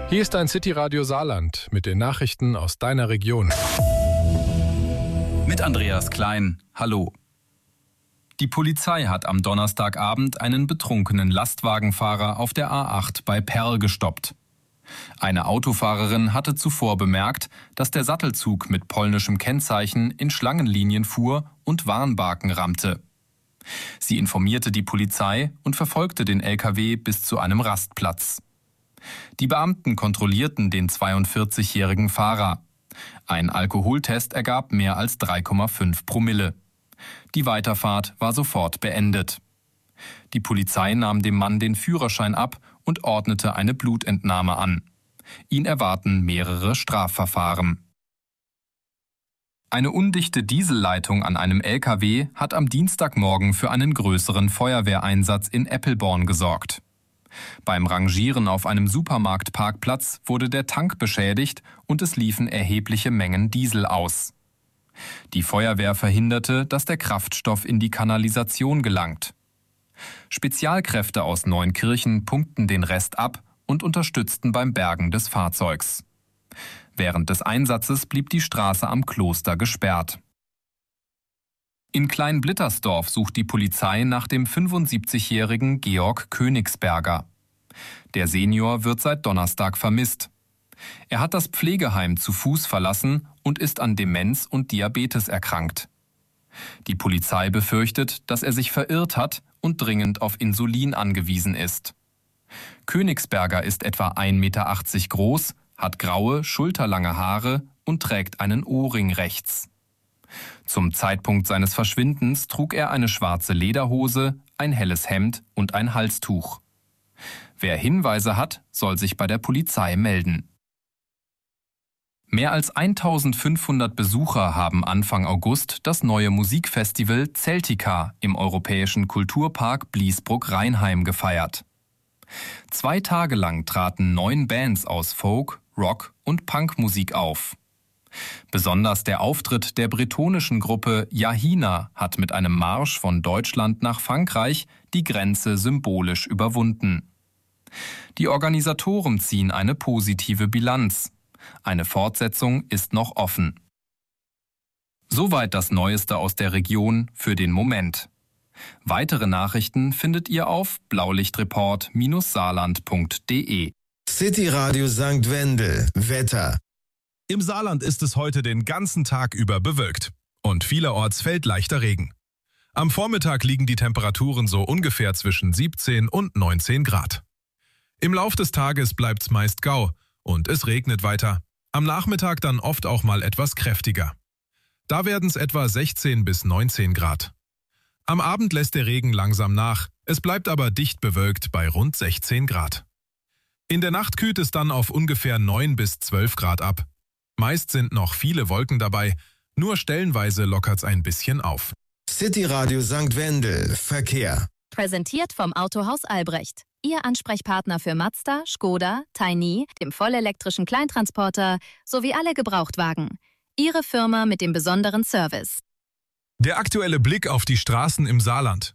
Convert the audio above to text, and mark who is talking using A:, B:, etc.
A: Hier ist ein City-Radio Saarland mit den Nachrichten aus deiner Region.
B: Mit Andreas Klein. Hallo. Die Polizei hat am Donnerstagabend einen betrunkenen Lastwagenfahrer auf der A8 bei Perl gestoppt. Eine Autofahrerin hatte zuvor bemerkt, dass der Sattelzug mit polnischem Kennzeichen in Schlangenlinien fuhr und Warnbarken rammte. Sie informierte die Polizei und verfolgte den LKW bis zu einem Rastplatz. Die Beamten kontrollierten den 42-jährigen Fahrer. Ein Alkoholtest ergab mehr als 3,5 Promille. Die Weiterfahrt war sofort beendet. Die Polizei nahm dem Mann den Führerschein ab und ordnete eine Blutentnahme an. Ihn erwarten mehrere Strafverfahren. Eine undichte Dieselleitung an einem LKW hat am Dienstagmorgen für einen größeren Feuerwehreinsatz in Eppelborn gesorgt. Beim Rangieren auf einem Supermarktparkplatz wurde der Tank beschädigt und es liefen erhebliche Mengen Diesel aus. Die Feuerwehr verhinderte, dass der Kraftstoff in die Kanalisation gelangt. Spezialkräfte aus Neunkirchen pumpten den Rest ab und unterstützten beim Bergen des Fahrzeugs. Während des Einsatzes blieb die Straße am Kloster gesperrt. In Kleinblittersdorf sucht die Polizei nach dem 75-jährigen Georg Königsberger. Der Senior wird seit Donnerstag vermisst. Er hat das Pflegeheim zu Fuß verlassen und ist an Demenz und Diabetes erkrankt. Die Polizei befürchtet, dass er sich verirrt hat und dringend auf Insulin angewiesen ist. Königsberger ist etwa 1,80 Meter groß, hat graue, schulterlange Haare und trägt einen Ohrring rechts. Zum Zeitpunkt seines Verschwindens trug er eine schwarze Lederhose, ein helles Hemd und ein Halstuch. Wer Hinweise hat, soll sich bei der Polizei melden. Mehr als 1500 Besucher haben Anfang August das neue Musikfestival Celtica im Europäischen Kulturpark Bliesbruck-Rheinheim gefeiert. 2 Tage lang traten 9 Bands aus Folk, Rock und Punkmusik auf. Besonders der Auftritt der bretonischen Gruppe Yahina hat mit einem Marsch von Deutschland nach Frankreich die Grenze symbolisch überwunden. Die Organisatoren ziehen eine positive Bilanz. Eine Fortsetzung ist noch offen. Soweit das Neueste aus der Region für den Moment. Weitere Nachrichten findet ihr auf blaulichtreport-saarland.de.
C: City Radio St. Wendel. Wetter.
D: Im Saarland ist es heute den ganzen Tag über bewölkt und vielerorts fällt leichter Regen. Am Vormittag liegen die Temperaturen so ungefähr zwischen 17 und 19 Grad. Im Lauf des Tages bleibt's meist grau und es regnet weiter. Am Nachmittag dann oft auch mal etwas kräftiger. Da werden es etwa 16 bis 19 Grad. Am Abend lässt der Regen langsam nach, es bleibt aber dicht bewölkt bei rund 16 Grad. In der Nacht kühlt es dann auf ungefähr 9 bis 12 Grad ab. Meist sind noch viele Wolken dabei, nur stellenweise lockert's ein bisschen auf.
C: City Radio St. Wendel. Verkehr.
E: Präsentiert vom Autohaus Albrecht. Ihr Ansprechpartner für Mazda, Škoda, Tiny, dem vollelektrischen Kleintransporter sowie alle Gebrauchtwagen. Ihre Firma mit dem besonderen Service.
D: Der aktuelle Blick auf die Straßen im Saarland.